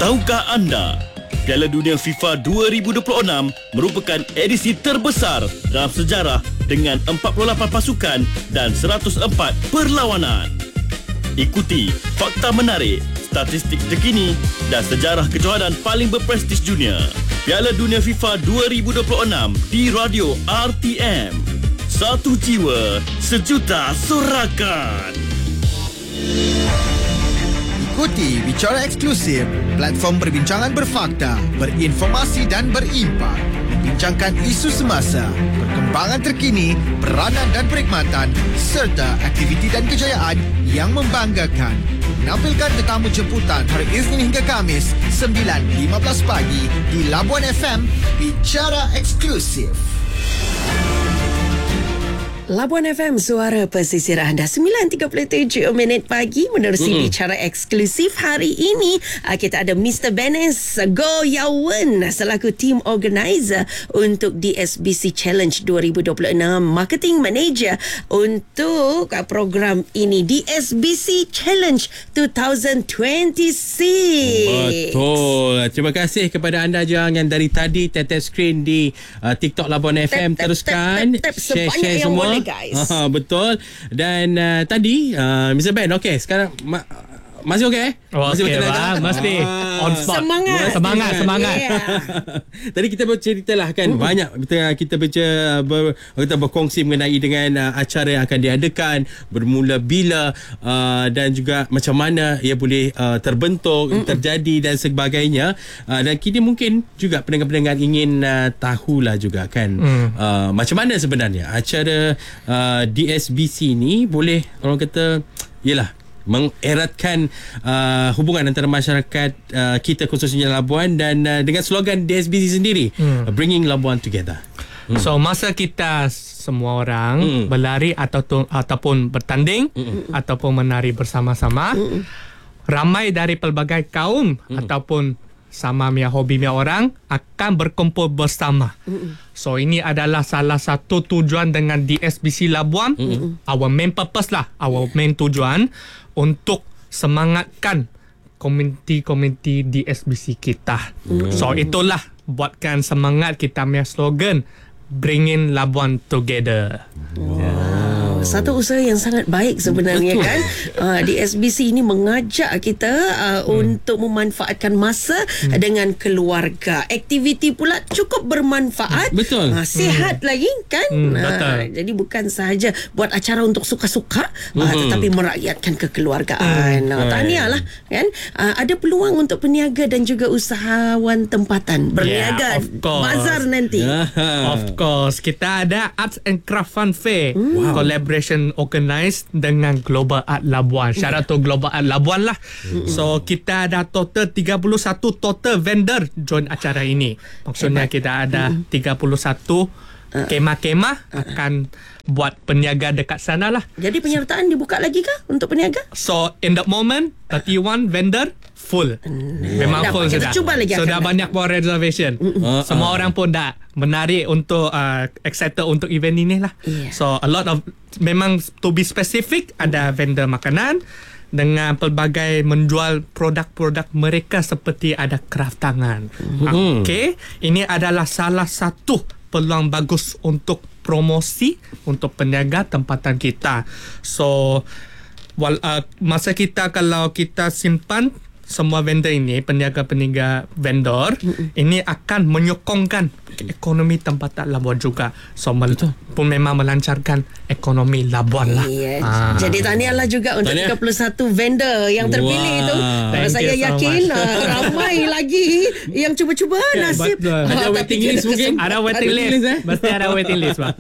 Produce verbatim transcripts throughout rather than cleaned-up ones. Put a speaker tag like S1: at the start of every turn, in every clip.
S1: Tahukah anda, Piala Dunia FIFA dua ribu dua puluh enam merupakan edisi terbesar dalam sejarah dengan empat puluh lapan pasukan dan seratus empat perlawanan. Ikuti fakta menarik, statistik terkini dan sejarah kejohanan paling berprestij dunia. Piala Dunia FIFA dua ribu dua puluh enam di Radio R T M. Satu jiwa, sejuta sorakan.
S2: Ikuti Bicara Eksklusif, platform perbincangan berfakta, berinformasi dan berimpak. Bincangkan isu semasa, perkembangan terkini, peranan dan perkhidmatan serta aktiviti dan kejayaan yang membanggakan. Menampilkan tetamu jemputan hari Isnin hingga Khamis sembilan lima belas pagi di Labuan F M. Bicara Eksklusif.
S3: Labuan F M, suara pesisir anda. Sembilan tiga puluh tujuh minit pagi menerusi mm-hmm. Bicara Eksklusif. Hari ini uh, kita ada Mister Benes Goh Yawen selaku Team Organizer untuk D S B C Challenge dua ribu dua puluh enam, Marketing Manager untuk uh, program ini, D S B C Challenge dua ribu dua puluh enam.
S4: Betul. Terima kasih kepada anda yang dari tadi tap screen di uh, TikTok Labuan F M. Tap, teruskan
S3: tap, tap, tap,
S4: share-share semua.
S3: Guys.
S4: Ha, betul. Dan uh, tadi uh, Mister Ben, okey, sekarang ma- masih okey?
S5: Oh,
S4: masih
S5: okey, bang. Mesti
S4: ah.
S5: on spot.
S3: Semangat.
S5: Semangat, semangat.
S3: Yeah.
S4: Tadi kita berceritalah kan mm. banyak kita kita baca ber, kita berkongsi mengenai dengan uh, acara yang akan diadakan, bermula bila uh, dan juga macam mana ia boleh uh, terbentuk, mm. terjadi dan sebagainya. Uh, dan kini mungkin juga pendengar-pendengar ingin uh, tahulah juga kan mm. uh, macam mana sebenarnya acara uh, D S B C ni boleh orang kata yalah mengeratkan uh, hubungan antara masyarakat uh, kita khususnya Labuan dan uh, dengan slogan D S B C sendiri, hmm. uh, Bringing Labuan Together. Hmm.
S5: So masa kita semua orang hmm. berlari atau ataupun bertanding hmm. ataupun menari bersama-sama, hmm. ramai dari pelbagai kaum hmm. ataupun sama mia hobi mia orang akan berkumpul bersama. Mm-mm. So ini adalah salah satu tujuan dengan D S B C Labuan. Mm-mm. Our main purpose lah, our main tujuan untuk semangatkan komuniti-komuniti D S B C kita. Mm. So itulah buatkan semangat kita punya slogan, Bringing Labuan Together.
S3: Wow. Yeah. Satu usaha yang sangat baik sebenarnya. Betul. Kan uh, D S B C ini mengajak kita uh, hmm. untuk memanfaatkan masa hmm. dengan keluarga. Aktiviti pula cukup bermanfaat.
S4: Betul.
S3: uh, Sihat hmm. lagi kan.
S5: hmm,
S3: uh, Jadi bukan sahaja buat acara untuk suka-suka, hmm. uh, tetapi merakyatkan kekeluargaan. hmm. uh, Tahniah lah kan. uh, Ada peluang untuk peniaga dan juga usahawan tempatan berniaga,
S5: yeah,
S3: bazar nanti.
S4: yeah.
S5: Of course, kita ada Arts and Craft Fun Fair.
S3: hmm.
S5: Wow. Collaboration organised dengan Global Art Labuan. Shout out to Global Art Labuan lah. Mm-hmm. So kita ada total tiga puluh satu total vendor join acara ini. Maksudnya Hebat. Kita ada mm-hmm. tiga puluh satu uh, kemah-kemah uh, akan buat peniaga dekat sana lah.
S3: Jadi penyertaan dibuka lagi kah untuk peniaga?
S5: So in that moment thirty-one vendor full. Mm. Memang full sudah.
S3: Cuba lagi
S5: sudah banyak pun reservation. Uh, Semua uh. orang pun dah menarik untuk uh, excited untuk event ini lah. Yeah. So a lot of, memang to be specific, ada vendor makanan dengan pelbagai menjual produk-produk mereka seperti ada craft tangan. Mm. Okay, ini adalah salah satu peluang bagus untuk promosi untuk peniaga tempatan kita. So wal, uh, masa kita kalau kita simpan semua vendor ini, peniaga-peniaga vendor, mm-mm. ini akan menyokongkan ekonomi tempatan Labuan juga. So mel- pun memang melancarkan ekonomi Labuan lah.
S3: Yeah.
S5: Ah.
S3: Jadi tahniahlah juga untuk tahniah. tiga puluh satu vendor yang terpilih wow. itu.
S5: Thank
S3: Saya
S5: so
S3: yakin uh, ramai lagi yang cuba-cuba
S5: yeah,
S3: nasib.
S5: Uh,
S4: ada waiting list mungkin.
S5: Ada waiting list. list eh? Mesti ada waiting list, Pak.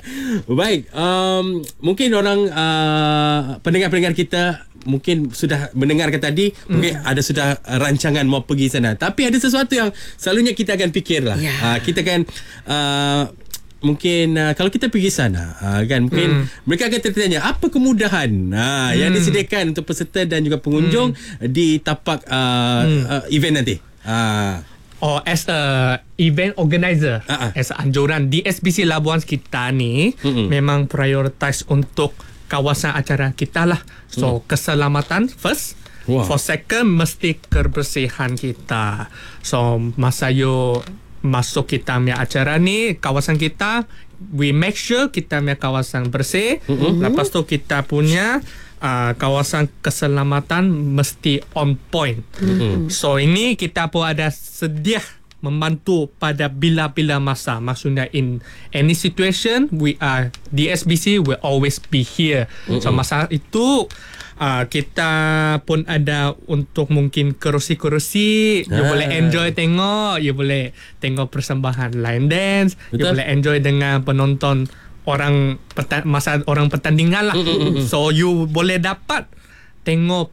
S4: Baik, um, mungkin orang uh, pendengar-pendengar kita mungkin sudah mendengarkan tadi, mm. mungkin ada sudah rancangan mau pergi sana. Tapi ada sesuatu yang selalunya kita akan fikirlah. Yeah. Uh, kita kan uh, mungkin uh, kalau kita pergi sana uh, kan mungkin mm. mereka akan tertanya apa kemudahan uh, mm. yang disediakan untuk peserta dan juga pengunjung mm. di tapak uh, mm. uh, event nanti. Uh.
S5: Oh, as a event organizer,
S4: uh-uh.
S5: as a anjuran D S B C Labuan kita ni mm-hmm. memang prioritize untuk kawasan acara kita lah. So, mm. keselamatan first.
S4: Wah.
S5: For second, mesti kebersihan kita. So masa you masuk kita punya acara ni, kawasan kita, we make sure kita punya kawasan bersih. Mm-hmm. Lepas tu kita punya uh, kawasan keselamatan mesti on point. Mm-hmm. So ini kita pun ada sedia membantu pada bila-bila masa. Maksudnya in any situation, we are D S B C will always be here. Mm-hmm. So masa itu Uh, kita pun ada untuk mungkin kerusi-kerusi. You
S4: ah.
S5: boleh enjoy tengok. You boleh tengok persembahan line dance. Betul. You boleh enjoy dengan penonton orang peta- masa orang pertandingan lah. Mm-hmm. So you boleh dapat tengok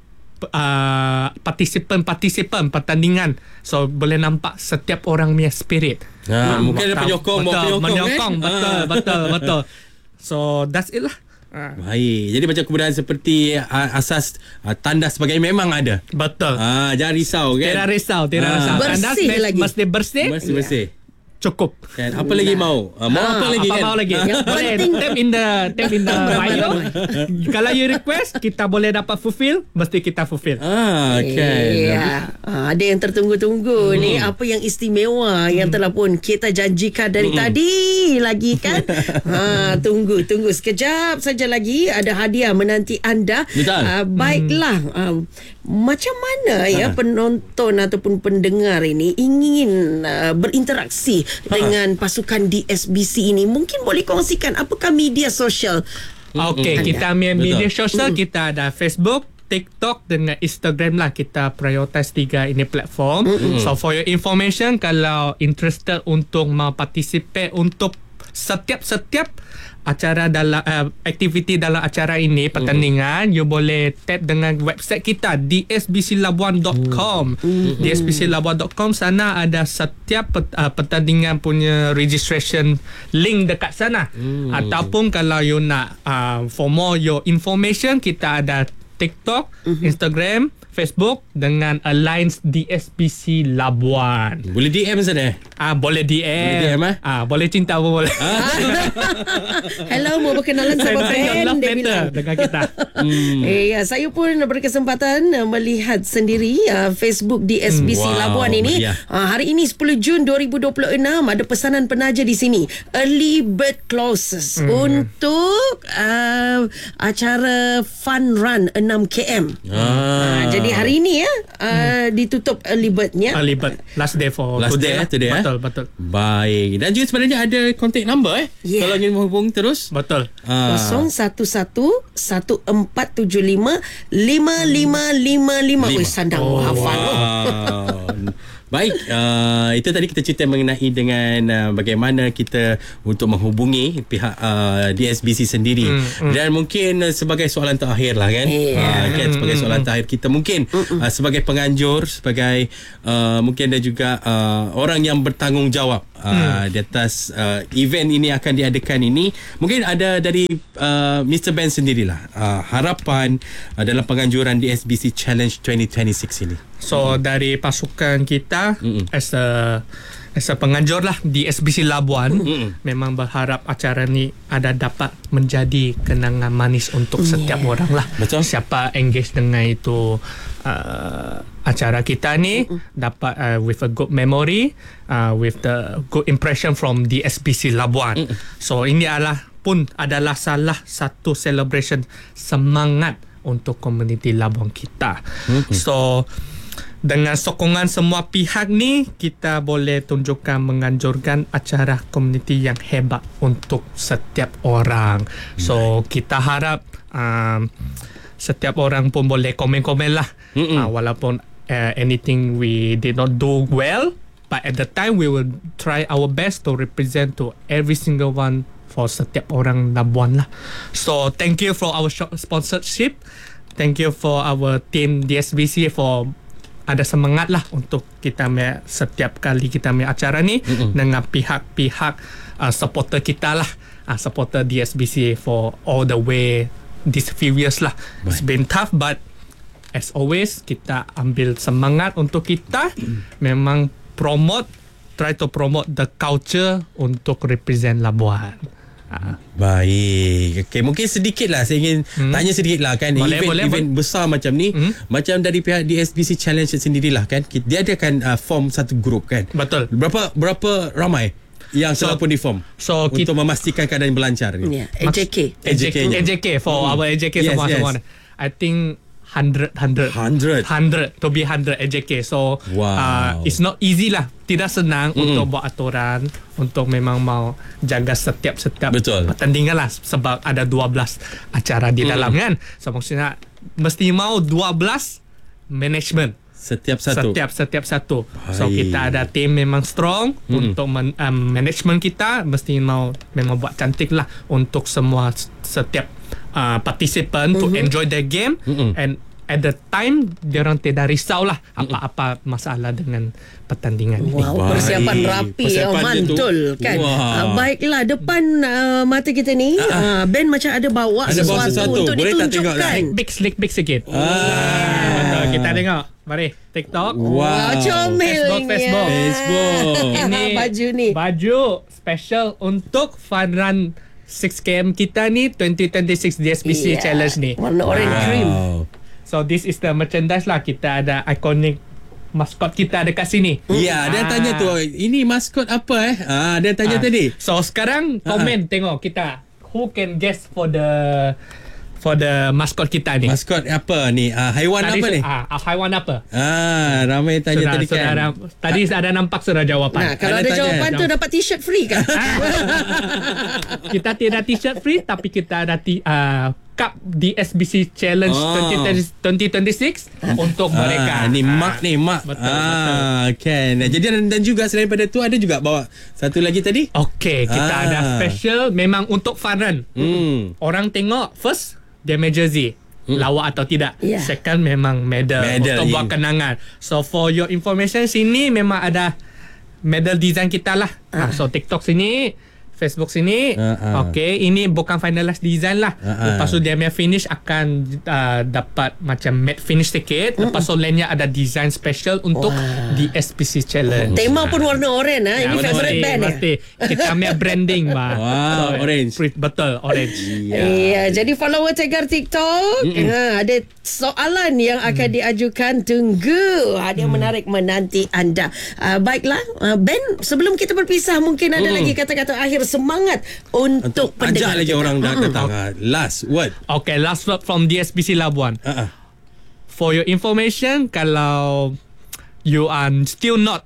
S5: uh, partisipan-partisipan pertandingan. So boleh nampak setiap orang punya spirit.
S4: Ah, mungkin ada penyokong,
S5: betul,
S4: penyokong,
S5: menyokong,
S4: eh?
S5: betul,
S4: Ah.
S5: betul, betul. So that's it lah.
S4: Baik. Jadi macam kemudahan seperti uh, asas uh, tandas sebagai memang ada.
S5: Betul.
S4: Ah, jangan risau kan.
S5: Tidak risau, tidak
S4: Ah.
S5: risau.
S3: Bersih
S5: Tandas
S3: lagi.
S5: mesti bersih.
S4: Mesti bersih.
S5: Cukup.
S4: Kan? Apa lagi mau? Uh, mau
S5: Ah,
S4: apa lagi
S5: apa
S4: kan?
S5: mau lagi?
S3: Yang
S5: Boleh
S3: penting-
S5: tap in the tap in the bio. Kalau you request, kita boleh dapat fulfill, mesti kita fulfill.
S4: Ah, kan.
S3: Ya. Ah, ada yang tertunggu-tunggu hmm. ni, apa yang istimewa hmm. yang telah pun kita janjikan dari hmm. tadi lagi kan. ha, tunggu tunggu sekejap saja lagi, ada hadiah menanti anda.
S4: Betul.
S3: Ah, baiklah. Hmm. Ah, macam mana ya penonton ataupun pendengar ini ingin uh, berinteraksi dengan pasukan D S B C ini? Mungkin boleh kongsikan apakah media sosial?
S5: Okey,
S3: Anda.
S5: kita punya
S4: Betul.
S5: media sosial, kita ada Facebook, TikTok dengan Instagram lah. Kita prioritize tiga ini platform. Mm-hmm. So for your information, kalau interested untuk mau participate untuk setiap-setiap acara dalam uh, aktiviti dalam acara ini, pertandingan, mm. you boleh tap dengan website kita d s b c labuan dot com. Mm. d s b c labuan dot com sana ada setiap pet, uh, pertandingan punya registration link dekat sana. Mm. Ataupun kalau you nak uh, for more your information, kita ada TikTok, mm-hmm. Instagram, Facebook dengan Alliance D S B C Labuan.
S4: Boleh D M sana?
S5: Ah, boleh D M.
S4: Boleh D M, eh?
S5: Ah, boleh cinta pun boleh.
S3: Hello, mau berkenalan sama
S5: Send your
S3: Ben,
S5: love
S3: dia
S5: letter
S3: bilang.
S5: dengan kita.
S3: Hmm. Eh, ya, saya pun berkesempatan uh, melihat sendiri uh, Facebook D S B C
S4: Hmm, wow,
S3: Labuan ini.
S4: meriah.
S3: Uh, hari ini sepuluh Jun dua ribu dua puluh enam ada pesanan penaja di sini. Early bird clauses hmm. untuk uh, acara fun run enam kilometer.
S4: Ah.
S3: Uh, jadi hari ini ya uh, hmm. ditutup early birdnya.
S5: Early bird. Last day for
S4: Last
S5: today.
S4: day,
S5: lah.
S4: today, eh?
S5: Betul, betul.
S4: Baik. Dan juga sebenarnya ada contact number eh.
S3: Yeah.
S4: Kalau ingin menghubung terus.
S5: Betul.
S4: Ah.
S3: kosong satu satu satu empat tujuh lima lima lima lima lima. Wih, sandang oh, hafal.
S4: Wow. Baik, uh, itu tadi kita cerita mengenai dengan uh, bagaimana kita untuk menghubungi pihak uh, D S B C sendiri. Mm, mm. Dan mungkin uh, sebagai soalan terakhir lah kan.
S3: Yeah.
S4: Uh, kan sebagai soalan terakhir kita mungkin uh, sebagai penganjur, sebagai uh, mungkin ada juga uh, orang yang bertanggungjawab uh, mm. di atas uh, event ini akan diadakan ini. Mungkin ada dari uh, Mister Ben sendirilah uh, harapan uh, dalam penganjuran D S B C Challenge twenty twenty-six ini.
S5: So, dari pasukan kita Mm-mm. as a as a penganjur lah D S B C Labuan, Mm-mm. memang berharap acara ni ada dapat menjadi kenangan manis untuk setiap yeah. orang lah.
S4: Betul.
S5: Siapa engage dengan itu uh, acara kita ni Mm-mm. dapat uh, with a good memory, uh, with the good impression from D S B C Labuan. Mm-mm. So ini adalah pun adalah salah satu celebration semangat untuk komuniti Labuan kita. Mm-hmm. So dengan sokongan semua pihak ni, kita boleh tunjukkan menganjurkan acara komuniti yang hebat untuk setiap orang. So kita harap um, setiap orang pun boleh komen-komen lah. Uh, walaupun uh, anything we did not do well, but at the time we will try our best to represent to every single one for setiap orang Labuan lah. So thank you for our sponsorship. Thank you for our team D S B C for ada semangat lah untuk kita me, setiap kali kita punya acara ni Mm-mm. dengan pihak-pihak uh, supporter kita lah, uh, supporter D S B C for all the way these few years lah. Baik. It's been tough, but as always kita ambil semangat untuk kita mm. memang promote, try to promote the culture untuk represent Labuan. Uh,
S4: Baik. Okay, mungkin sedikit lah saya ingin hmm. tanya sedikit lah kan.
S5: Boleh,
S4: event,
S5: boleh,
S4: event
S5: boleh.
S4: besar macam ni, hmm. macam dari pihak D S B C Challenge sendirilah kan, dia ada akan uh, form satu grup kan.
S5: Betul.
S4: Berapa berapa ramai yang
S5: So-
S4: telah pun diform
S5: so
S4: untuk
S5: kita-
S4: memastikan keadaan berlancar ni?
S3: Ya, A J K.
S5: A J K, A J K for
S4: Hmm.
S5: our A J K
S4: Yes,
S5: semua
S4: yes.
S5: semua. I think hundred hundred
S4: Hundred.
S5: hundred to be hundred A J K. So
S4: Wow.
S5: uh, it's not easy lah. Tidak senang
S4: Mm-mm.
S5: untuk buat aturan, untuk memang mau jaga setiap-setiap
S4: Betul.
S5: pertandingan lah, sebab ada dua belas acara di dalam kan. So maksudnya mesti mau dua belas management.
S4: Setiap satu.
S5: Setiap setiap satu. So
S4: Baik.
S5: kita ada tim memang strong
S4: Mm-mm.
S5: untuk men, um, management kita mesti mau memang buat cantik lah untuk semua setiap uh, participant to enjoy the game.
S4: Mm-mm.
S5: And at the time diorang tidak risau lah apa-apa masalah dengan pertandingan.
S3: Wow,
S4: Baik.
S3: persiapan rapi,
S4: Persiapan
S3: oh,
S4: dia tu.
S3: mantul kan.
S4: Wah.
S3: Uh, baiklah, depan uh, mata kita ni, uh, Ben macam ada bawa
S4: Ada bawa
S3: sesuatu,
S4: sesuatu.
S3: untuk
S4: Boleh tak tengok lah?
S3: ditunjukkan.
S5: Big slick big sikit. Ah, betul. Kita tengok. Mari TikTok.
S3: Wow, comelnya.
S5: Facebook, Facebook.
S4: Facebook.
S5: Ini
S3: baju ni.
S5: Baju special untuk Fun Run six kilometer kita ni twenty twenty-six D S B C
S3: Yeah.
S5: Challenge ni.
S3: Warna orange cream.
S4: Wow.
S5: So this is the merchandise lah. Kita ada iconic maskot kita dekat sini.
S4: Ya, dia
S5: Ah.
S4: tanya tu, ini maskot apa eh? Ah, dia tanya
S5: Ah.
S4: tadi.
S5: So sekarang komen tengok kita who can guess for the for the maskot kita ni.
S4: Maskot apa ni? Ah, haiwan
S5: Tadi
S4: apa
S5: su-
S4: ni?
S5: Ah, ah, haiwan apa?
S4: Ah, ramai tanya
S5: Sudah,
S4: tadi
S5: sudah
S4: kan.
S5: ada, tadi ada nampak sudah jawapan.
S3: Nah, kalau
S4: Ada
S3: ada
S4: tanya.
S3: jawapan tu dapat t-shirt free kan?
S5: Kita tidak t-shirt free tapi kita ada t- uh, cup D S B C Challenge
S4: Oh.
S5: twenty twenty-six untuk mereka.
S4: Ah, ni
S5: Ah,
S4: mak ni mak.
S5: Betul,
S4: ah, kan. Jadi dan, dan juga selain pada tu ada juga bawa satu lagi tadi.
S5: Okey, kita
S4: Ah.
S5: ada special memang untuk fun run.
S4: Hmm.
S5: Orang tengok first dia punya jersey. Lawa atau tidak.
S3: Yeah.
S5: Second memang medal,
S4: Medal,
S5: untuk buat
S4: yeah.
S5: kenangan. So for your information, sini memang ada medal design kita lah. Ah. So TikTok sini, Facebook sini.
S4: Ah, ah.
S5: Okay, ini bukan finalized design lah.
S4: Ah, ah.
S5: Lepas tu dia punya finish akan uh, dapat macam matte finish sikit. Lepas tu lainnya ada design special untuk D S B C Challenge.
S3: Tema pun warna orange ha? Ini
S5: Ya,
S3: favorite
S5: mesti,
S3: band ya?
S5: mesti. Kita punya branding bah.
S4: Wow, orange.
S5: pre- Betul, orange.
S3: Ya, jadi follower Tegar TikTok. Ha, ada soalan yang akan diajukan. Tunggu. Ada yang menarik menanti anda. Uh, baiklah, uh, Ben, sebelum kita berpisah, mungkin ada lagi kata-kata akhir semangat untuk
S4: Ajak
S3: pendengar
S4: lagi
S3: kita.
S4: orang dah
S3: Mm-mm.
S4: datang. Ah, last word.
S5: Okay, last word from D S B C Labuan.
S4: Ah, ah.
S5: For your information, kalau you are still not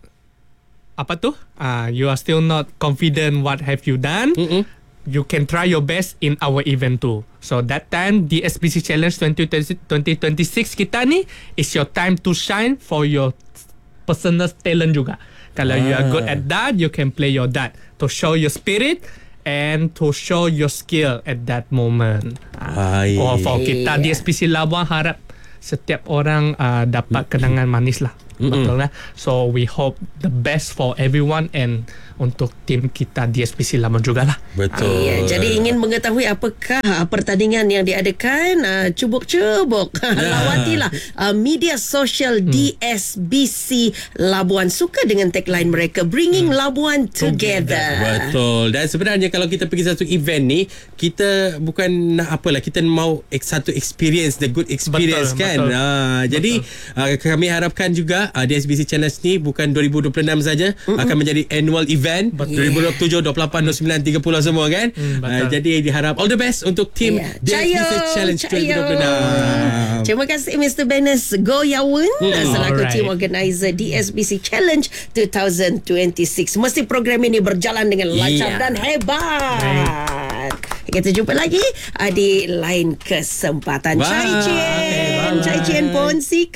S5: apa tu? Ah, uh, you are still not confident what have you done.
S4: Mm-mm.
S5: You can try your best in our event too. So that time D S B C Challenge twenty twenty-six kita ni is your time to shine for your personal talent juga. Kalau you are good at that, you can play your that to show your spirit and to show your skill at that moment. Ah,
S4: Baik.
S5: for, for kita D S B C Labuan harap setiap orang uh, dapat kenangan manis lah. Betul lah. So we hope the best for everyone and untuk tim kita D S B C Labuan jugalah.
S4: Betul.
S3: Ya, jadi ingin mengetahui apakah uh, pertandingan yang diadakan, uh, cubuk-cubuk lawatilah uh, media sosial D S B C Labuan. Suka dengan tagline mereka, bringing Labuan together.
S4: Betul. Dan sebenarnya kalau kita pergi satu event ni, kita bukan nak apalah, kita mau ex- satu experience, the good experience
S5: Betul,
S4: kan.
S5: betul.
S4: Ha, jadi uh, kami harapkan juga uh, D S B C Challenge ni bukan twenty twenty-six saja, akan menjadi annual event
S5: Betul.
S4: twenty twenty-seven, twenty twenty-eight, twenty twenty-nine, thirty semua kan.
S5: Hmm, betul.
S4: Uh, jadi diharap all the best untuk tim
S3: Ya.
S4: D S B C
S3: Cayo,
S4: Challenge
S3: cayo.
S4: twenty twenty-six.
S3: Terima kasih Mister Benes Goyawan selaku
S5: Alright.
S3: team organizer D S B C Challenge twenty twenty-six. Mesti program ini berjalan dengan lancar
S4: Ya.
S3: dan hebat. Kita jumpa lagi uh, di lain kesempatan.
S4: Bye.
S3: Cai Cien,
S5: Okay, bye.
S3: Cai Cien pun si